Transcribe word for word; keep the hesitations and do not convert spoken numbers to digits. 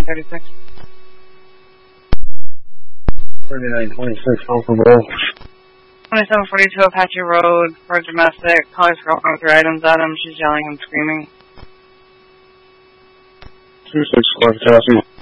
thirty-six. thirty-nine twenty-six, Alpha Bowl. twenty-seven forty-two Apache Road for domestic. Caller's girlfriend with her items at him. She's yelling and screaming. two six four, Chassis.